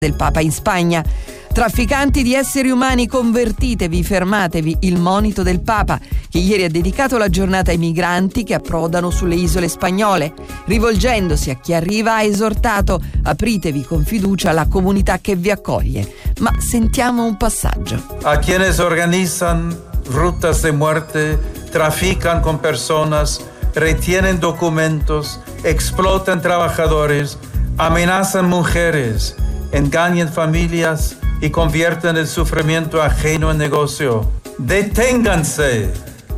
del Papa in Spagna. Trafficanti di esseri umani, convertitevi, fermatevi, il monito del Papa, che ieri ha dedicato la giornata ai migranti che approdano sulle isole spagnole. Rivolgendosi a chi arriva ha esortato: apritevi con fiducia alla comunità che vi accoglie. Ma sentiamo un passaggio. A quienes organizan rutas de muerte, trafican con personas, retienen documentos, explotan trabajadores, amenazan mujeres, engañan familias y convierten el sufrimiento ajeno en negocio. Deténganse,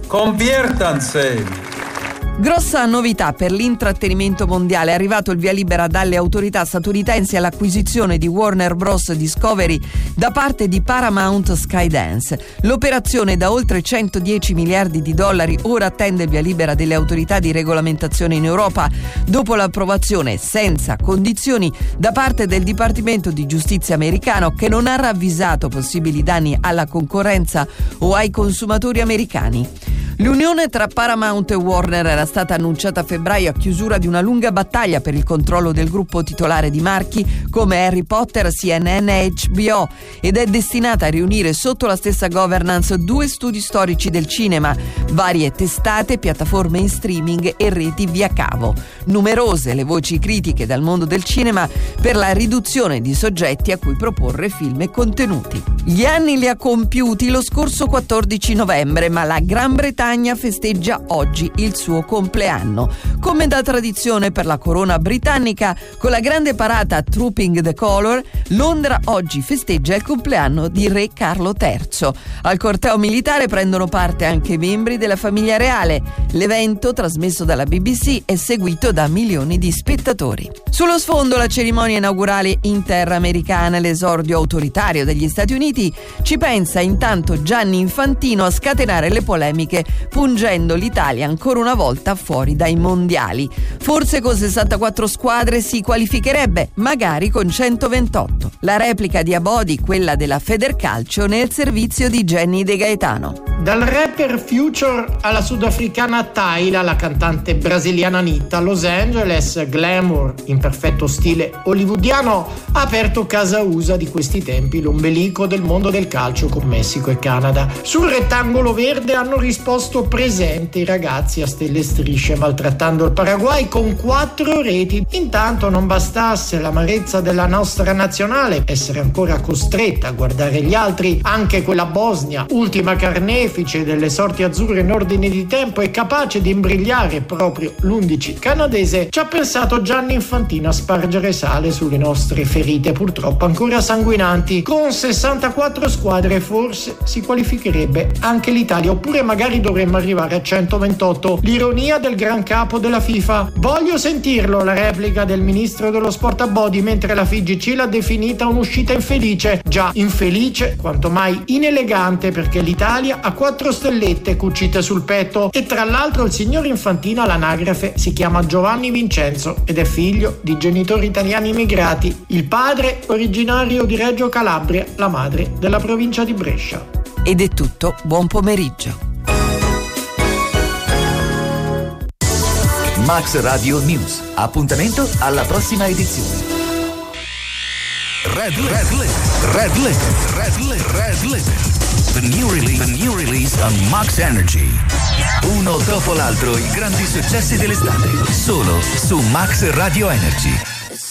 conviértanse. Grossa novità per l'intrattenimento mondiale: è arrivato il via libera dalle autorità statunitensi all'acquisizione di Warner Bros. Discovery da parte di Paramount Skydance. L'operazione da oltre 110 miliardi di dollari ora attende il via libera delle autorità di regolamentazione in Europa, dopo l'approvazione senza condizioni da parte del Dipartimento di Giustizia americano, che non ha ravvisato possibili danni alla concorrenza o ai consumatori americani. L'unione tra Paramount e Warner era stata annunciata a febbraio a chiusura di una lunga battaglia per il controllo del gruppo titolare di marchi come Harry Potter, CNN e HBO, ed è destinata a riunire sotto la stessa governance due studi storici del cinema, varie testate, piattaforme in streaming e reti via cavo. Numerose le voci critiche dal mondo del cinema per la riduzione di soggetti a cui proporre film e contenuti. Gli anni li ha compiuti lo scorso 14 novembre, ma la Gran Bretagna festeggia oggi il suo compleanno. Come da tradizione per la corona britannica, con la grande parata Trooping the Colour, Londra oggi festeggia il compleanno di Re Carlo III. Al corteo militare prendono parte anche membri della famiglia reale. L'evento, trasmesso dalla BBC, è seguito da milioni di spettatori. Sullo sfondo la cerimonia inaugurale interamericana, l'esordio autoritario degli Stati Uniti. Ci pensa intanto Gianni Infantino a scatenare le polemiche, pungendo l'Italia ancora una volta fuori dai mondiali. Forse con 64 squadre si qualificherebbe, magari con 128. La replica di Abodi, quella della Federcalcio, nel servizio di Jenny De Gaetano. Dal rapper Future alla sudafricana Tyla, la cantante brasiliana Anitta, Los Angeles, glamour in perfetto stile hollywoodiano, ha aperto casa USA di questi tempi, l'ombelico del mondo del calcio con Messico e Canada. Sul rettangolo verde hanno risposto presente i ragazzi a stelle e strisce, maltrattando il Paraguay con 4 reti. Intanto non bastasse l'amarezza della nostra nazionale, essere ancora costretta a guardare gli altri, anche quella Bosnia, ultima carnefice delle sorti azzurre in ordine di tempo e capace di imbrigliare proprio l'11 canadese, ci ha pensato Gianni Infantino a spargere sale sulle nostre ferite purtroppo ancora sanguinanti. Con 64 squadre forse si qualificherebbe anche l'Italia, oppure magari dovremmo arrivare a 128. L'ironia del gran capo della FIFA. Voglio sentirlo, la replica del ministro dello sport Abodi, mentre la FIGC l'ha definita un'uscita infelice. Già, infelice, quanto mai inelegante, perché l'Italia ha 4 stellette cucite sul petto e tra l'altro il signor Infantino all'anagrafe si chiama Giovanni Vincenzo ed è figlio di genitori italiani immigrati, il padre originario di Reggio Calabria, la madre della provincia di Brescia. Ed è tutto, buon pomeriggio. Max Radio News. Appuntamento alla prossima edizione. Red Letter. The new release on Max Energy. Uno dopo l'altro i grandi successi dell'estate. Solo su Max Radio Energy.